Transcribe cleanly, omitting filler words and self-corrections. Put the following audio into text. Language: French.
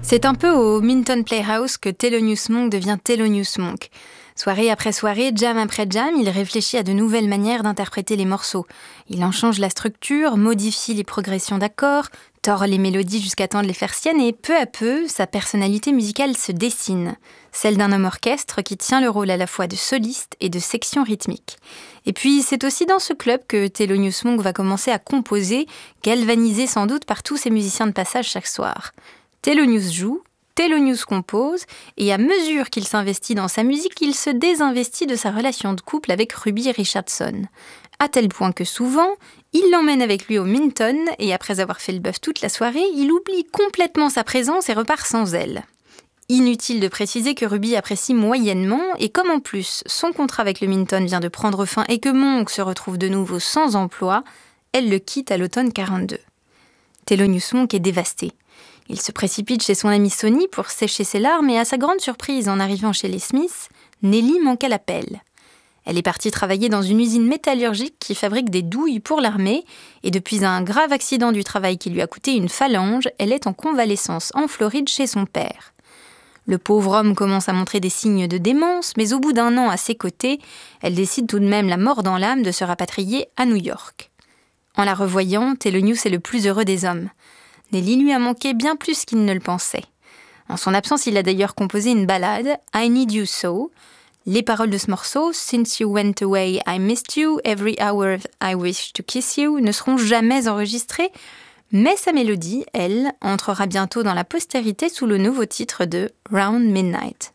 C'est un peu au Minton Playhouse que Thelonious Monk devient Thelonious Monk. Soirée après soirée, jam après jam, il réfléchit à de nouvelles manières d'interpréter les morceaux. Il en change la structure, modifie les progressions d'accords, tord les mélodies jusqu'à temps de les faire siennes et peu à peu, sa personnalité musicale se dessine. Celle d'un homme orchestre qui tient le rôle à la fois de soliste et de section rythmique. Et puis, c'est aussi dans ce club que Thelonious Monk va commencer à composer, galvanisé sans doute par tous ces musiciens de passage chaque soir. Thelonious joue, Thelonious compose, et à mesure qu'il s'investit dans sa musique, il se désinvestit de sa relation de couple avec Ruby Richardson. À tel point que souvent, il l'emmène avec lui au Minton, et après avoir fait le bœuf toute la soirée, il oublie complètement sa présence et repart sans elle. Inutile de préciser que Ruby apprécie moyennement, et comme en plus son contrat avec le Minton vient de prendre fin et que Monk se retrouve de nouveau sans emploi, elle le quitte à l'automne 42. Thelonious Monk est dévasté. Il se précipite chez son amie Sonny pour sécher ses larmes et à sa grande surprise, en arrivant chez les Smiths, Nellie manque à l'appel. Elle est partie travailler dans une usine métallurgique qui fabrique des douilles pour l'armée et depuis un grave accident du travail qui lui a coûté une phalange, elle est en convalescence en Floride chez son père. Le pauvre homme commence à montrer des signes de démence, mais au bout d'un an à ses côtés, elle décide tout de même la mort dans l'âme de se rapatrier à New York. En la revoyant, Thelonious est le plus heureux des hommes. Nellie lui a manqué bien plus qu'il ne le pensait. En son absence, il a d'ailleurs composé une ballade, I Need You So. Les paroles de ce morceau, Since you went away, I missed you, every hour I wish to kiss you, ne seront jamais enregistrées, mais sa mélodie, elle, entrera bientôt dans la postérité sous le nouveau titre de Round Midnight.